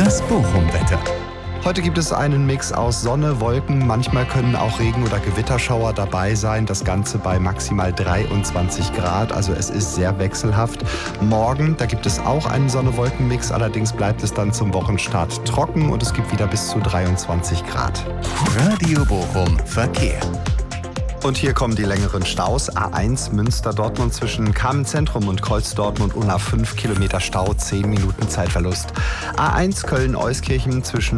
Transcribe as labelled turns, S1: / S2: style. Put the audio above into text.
S1: Das Bochum-Wetter.
S2: Heute gibt es einen Mix aus Sonne, Wolken, manchmal können auch Regen- oder Gewitterschauer dabei sein. Das Ganze bei maximal 23 Grad, also es ist sehr wechselhaft. Morgen, da gibt es auch einen Sonne-Wolken-Mix, allerdings bleibt es dann zum Wochenstart trocken und es gibt wieder bis zu 23 Grad.
S1: Radio Bochum Verkehr.
S2: Und hier kommen die längeren Staus. A1 Münster-Dortmund zwischen Kamenz-Zentrum und Kreuz-Dortmund und A5 Kilometer Stau, 10 Minuten Zeitverlust. A1 Köln-Euskirchen zwischen